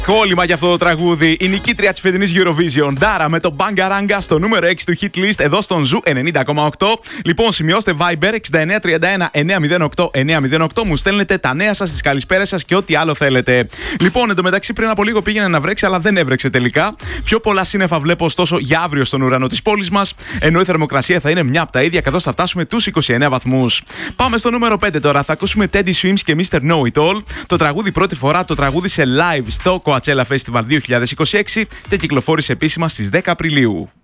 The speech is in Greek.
Κόλλημα για αυτό το τραγούδι. Η νικήτρια της φετινής Eurovision, Dara, με το Bangaranga στο νούμερο 6 του hit list εδώ στον Ζου 90,8. Λοιπόν, σημειώστε Viber 6931-908-908. Μου στέλνετε τα νέα σας, τις καλησπέρες σας και ό,τι άλλο θέλετε. Λοιπόν, εντωμεταξύ πριν από λίγο πήγαινε να βρέξει, αλλά δεν έβρεξε τελικά. Πιο πολλά σύννεφα βλέπω ωστόσο για αύριο στον ουρανό της πόλης μας. Ενώ η θερμοκρασία θα είναι μια από τα ίδια, καθώς θα φτάσουμε τους 29 βαθμούς. Πάμε στο νούμερο 5 τώρα. Θα ακούσουμε Teddy Swims και Mr. Know It All. Το τραγούδι πρώτη φορά το τραγούδι σε live στο Coachella Festival 2026 και κυκλοφόρησε επίσημα στις 10 Απριλίου.